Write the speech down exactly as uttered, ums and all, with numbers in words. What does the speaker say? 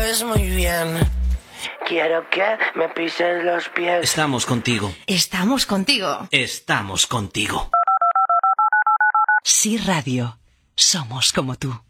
sabes muy bien. Quiero que me pises los pies. Estamos contigo. Estamos contigo. Estamos contigo. Sí Radio. Somos como tú.